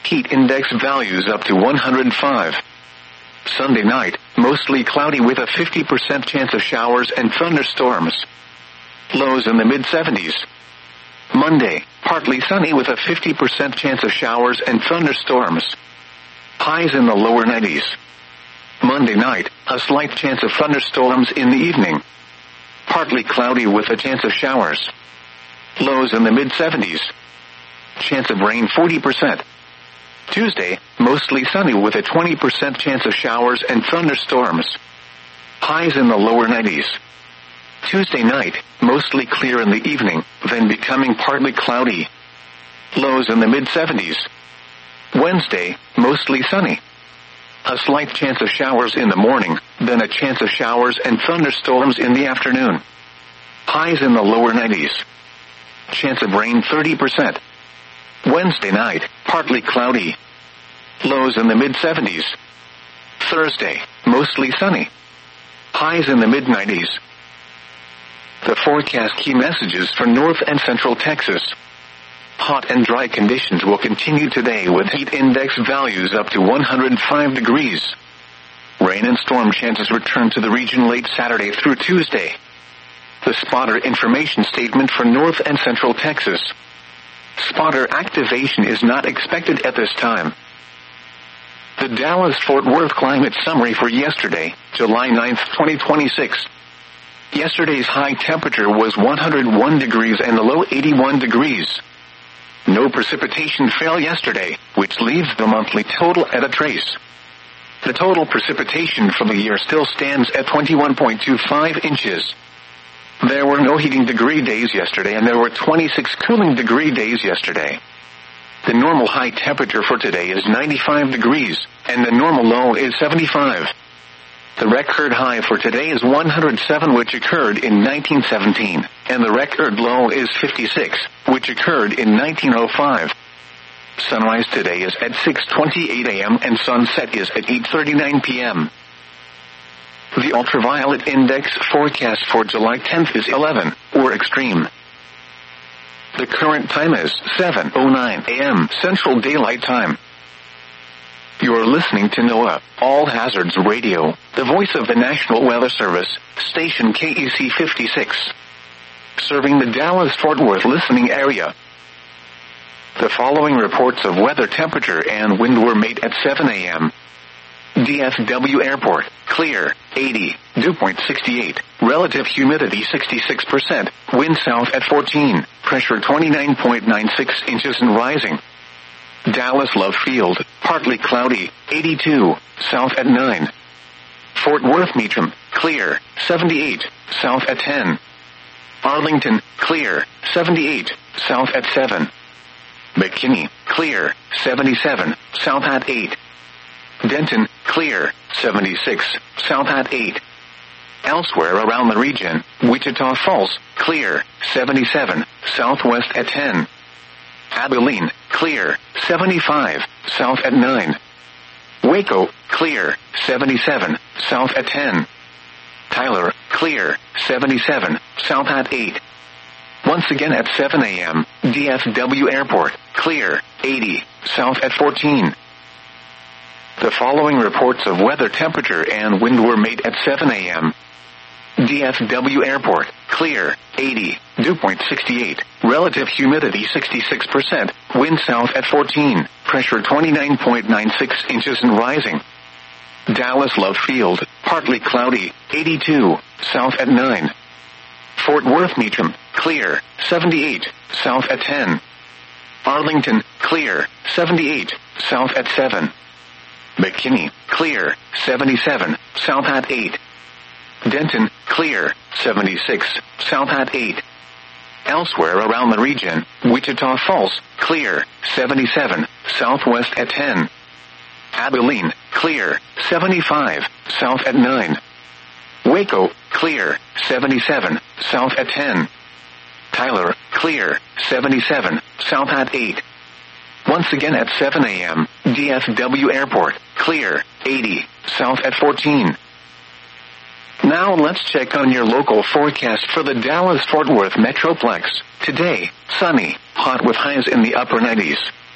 Heat index values up to 105. Sunday night, mostly cloudy with a 50% chance of showers and thunderstorms. Lows in the mid-70s. Monday, partly sunny with a 50% chance of showers and thunderstorms. Highs in the lower 90s. Monday night, a slight chance of thunderstorms in the evening. Partly cloudy with a chance of showers. Lows in the mid-70s. Chance of rain 40%. Tuesday, mostly sunny with a 20% chance of showers and thunderstorms. Highs in the lower 90s. Tuesday night, mostly clear in the evening, then becoming partly cloudy. Lows in the mid-70s. Wednesday, mostly sunny. A slight chance of showers in the morning, then a chance of showers and thunderstorms in the afternoon. Highs in the lower 90s. Chance of rain 30%. Wednesday night, partly cloudy. Lows in the mid-70s. Thursday, mostly sunny. Highs in the mid-90s. The forecast key messages for North and Central Texas. Hot and dry conditions will continue today with heat index values up to 105 degrees. Rain and storm chances return to the region late Saturday through Tuesday. The spotter information statement for North and Central Texas. Spotter activation is not expected at this time. The Dallas-Fort Worth climate summary for yesterday, July 9, 2026. Yesterday's high temperature was 101 degrees and the low 81 degrees. No precipitation fell yesterday, which leaves the monthly total at a trace. The total precipitation for the year still stands at 21.25 inches. There were no heating degree days yesterday and there were 26 cooling degree days yesterday. The normal high temperature for today is 95 degrees, and the normal low is 75. The record high for today is 107, which occurred in 1917, and the record low is 56, which occurred in 1905. Sunrise today is at 6:28 a.m. and sunset is at 8:39 p.m. The ultraviolet index forecast for July 10th is 11, or extreme. The current time is 7:09 a.m. Central Daylight Time. You're listening to NOAA, All Hazards Radio, the voice of the National Weather Service, station KEC 56. Serving the Dallas-Fort Worth listening area. The following reports of weather, temperature, and wind were made at 7 a.m. DFW Airport, clear, 80, dew point 68, relative humidity 66%, wind south at 14, pressure 29.96 inches and rising. Dallas Love Field, partly cloudy, 82, south at 9. Fort Worth Meacham, clear, 78, south at 10. Arlington, clear, 78, south at 7. McKinney, clear, 77, south at 8. Denton, clear, 76, south at 8. Elsewhere around the region, Wichita Falls, clear, 77, southwest at 10. Abilene, clear, 75, south at 9. Waco, clear, 77, south at 10. Tyler, clear, 77, south at 8. Once again at 7 a.m., DFW Airport, clear, 80, south at 14. The following reports of weather, temperature, and wind were made at 7 a.m. DFW Airport, clear, 80, dew point 68, relative humidity 66%, wind south at 14, pressure 29.96 inches and rising. Dallas Love Field, partly cloudy, 82, south at 9. Fort Worth Meacham, clear, 78, south at 10. Arlington, clear, 78, south at 7. McKinney, clear, 77, south at 8. Denton, clear, 76, south at 8. Elsewhere around the region, Wichita Falls, clear, 77, southwest at 10. Abilene, clear, 75, south at 9. Waco, clear, 77, south at 10. Tyler, clear, 77, south at 8. Once again at 7 a.m., DFW Airport, clear, 80, south at 14. Now let's check on your local forecast for the Dallas-Fort Worth Metroplex. Today, sunny, hot with highs in the upper 90s.